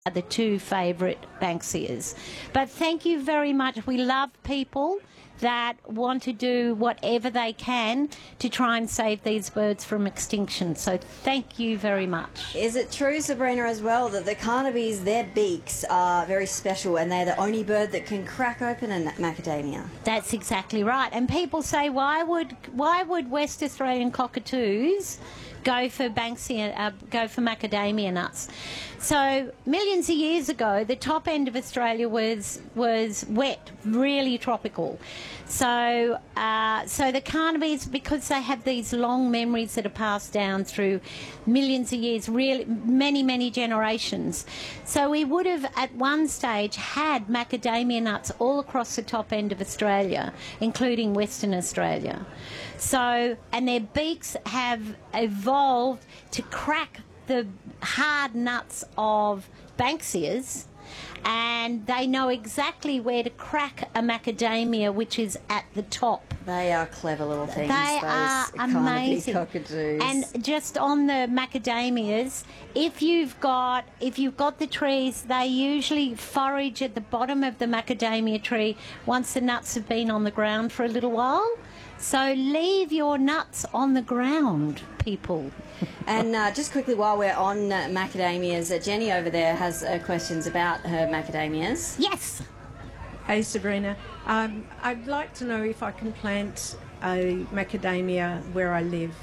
are the two favourite Banksias. But thank you very much. We love people that want to do whatever they can to try and save these birds from extinction. So thank you very much. Is it true, Sabrina, as well, that the carnabis, their beaks are very special and they're the only bird that can crack open a macadamia? That's exactly right. And people say, why would West Australian cockatoos go for macadamia nuts? So millions of years ago, the top end of Australia was wet, really tropical. So the carnabis, because they have these long memories that are passed down through millions of years, really many generations. So we would have at one stage had macadamia nuts all across the top end of Australia, including Western Australia. So, and their beaks have evolved to crack the hard nuts of Banksias, and they know exactly where to crack a macadamia, which is at the top. They are clever little things. They are amazing. Cockatoos. And just on the macadamias, if you've got the trees, they usually forage at the bottom of the macadamia tree once the nuts have been on the ground for a little while. So leave your nuts on the ground, people. And just quickly, while we're on macadamias, Jenny over there has questions about her macadamias. Yes. Hey, Sabrina. I'd like to know if I can plant a macadamia where I live,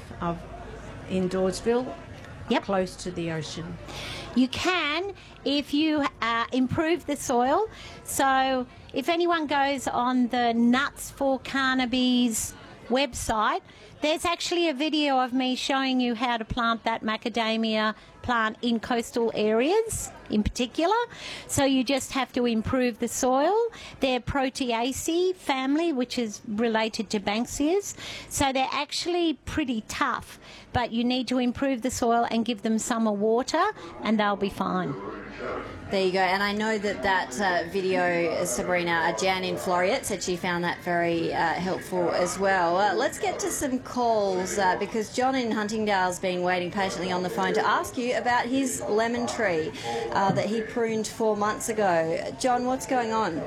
in Dawesville, close to the ocean. You can if you improve the soil. So if anyone goes on the Nuts for Carnabis website, there's actually a video of me showing you how to plant that macadamia plant in coastal areas in particular. So you just have to improve the soil. They're Proteaceae family, which is related to Banksias. So they're actually pretty tough, but you need to improve the soil and give them summer water and they'll be fine. There you go. And I know that video, Sabrina, Jan in Floriette said she found that very helpful as well. Let's get to some calls because John in Huntingdale's been waiting patiently on the phone to ask you about his lemon tree that he pruned 4 months ago. John, what's going on?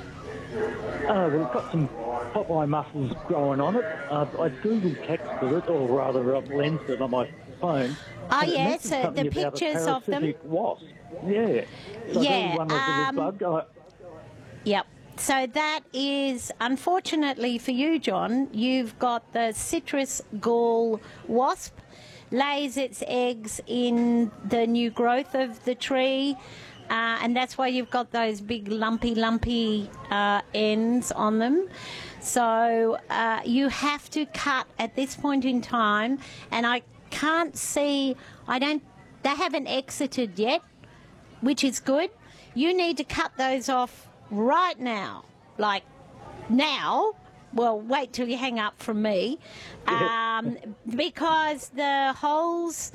Well, it's got some popeye mussels growing on it. I Google texted it, or rather lensed it on my phone. Oh, yes, the pictures of them. Wasp. Yeah. So yeah. One was a bug. Yep. So that is, unfortunately for you, John, you've got the citrus gall wasp, lays its eggs in the new growth of the tree, and that's why you've got those big lumpy ends on them. So you have to cut at this point in time, and I can't see, they haven't exited yet, which is good. You need to cut those off right now, like now. Well, wait till you hang up from me, because the holes,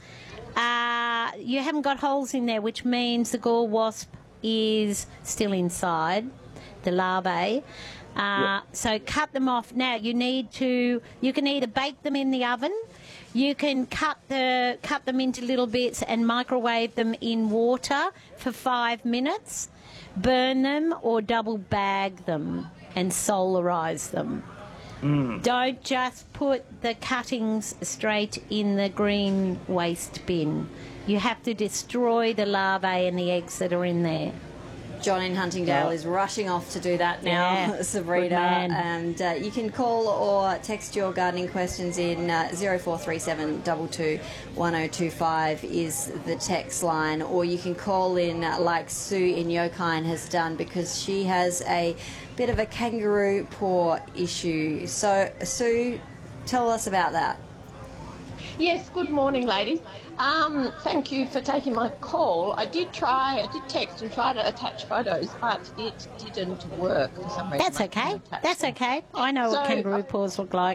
you haven't got holes in there, which means the gall wasp is still inside, the larvae. So cut them off now. You can either bake them in the oven, you can cut them into little bits and microwave them in water for 5 minutes, burn them or double bag them and solarize them. Don't just put the cuttings straight in the green waste bin. You have to destroy the larvae and the eggs that are in there. John in Huntingdale is rushing off to do that now, Sabrina. And you can call or text your gardening questions in 0437 22 1025 is the text line, or you can call in like Sue in Yokine has done, because she has a bit of a kangaroo paw issue. So, Sue, tell us about that. Yes, good morning, ladies. Thank you for taking my call. I did text and try to attach photos, but it didn't work for some reason. That's okay. That's okay. I know what kangaroo paws look like.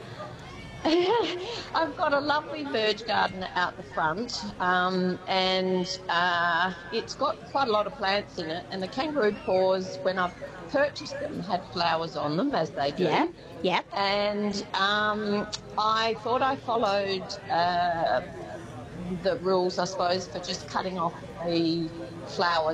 I've got a lovely bird garden out the front, and it's got quite a lot of plants in it, and the kangaroo paws, when I've purchased them, had flowers on them, as they do. Yeah. And I thought I followed the rules, I suppose, for just cutting off the flowers